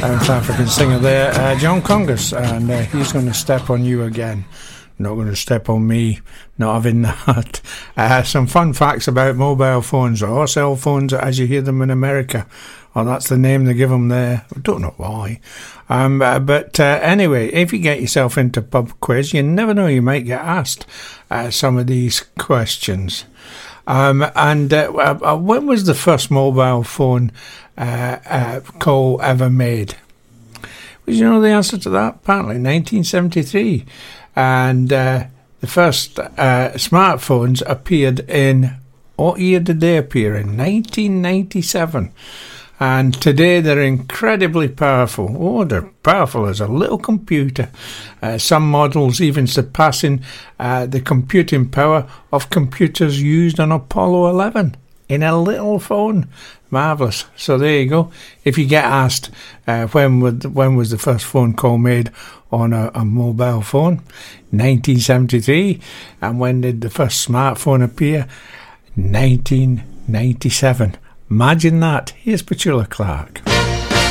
South African singer there, John Congus, and he's going to step on you again. Not going to step on me, not having that. Some fun facts about mobile phones, or cell phones as you hear them in America. Oh, that's the name they give them there. I don't know why. But anyway, if you get yourself into pub quiz, you never know, you might get asked some of these questions. When was the first mobile phone call ever made? Well, you know the answer to that? Apparently 1973. And the first smartphones appeared in, what year did they appear in? 1997. And today they're incredibly powerful. Oh, they're powerful as a little computer. Some models even surpassing the computing power of computers used on Apollo 11 in a little phone. Marvellous. So there you go. If you get asked when was the first phone call made on a mobile phone, 1973. And when did the first smartphone appear? 1997. Imagine that. Here's Petula Clark.